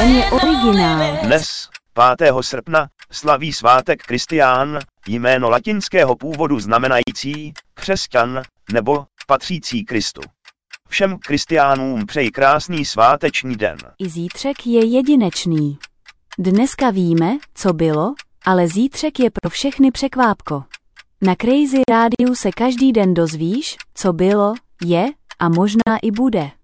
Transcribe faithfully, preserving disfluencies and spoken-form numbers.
den je originál. Dnes, pátého srpna, slaví svátek Kristián, jméno latinského původu znamenající křesťan nebo patřící Kristu. Všem křesťanům přeji krásný sváteční den. I zítřek je jedinečný. Dneska víme, co bylo, ale zítřek je pro všechny překvápko. Na Crazy Rádiu se každý den dozvíš, co bylo, je a možná i bude.